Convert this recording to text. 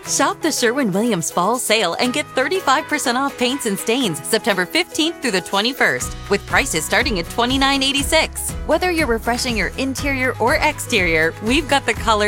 Shop the Sherwin-Williams Fall Sale and get 35% off paints and stains September 15th through the 21st, with prices starting at $29.86. Whether you're refreshing your interior or exterior, we've got the color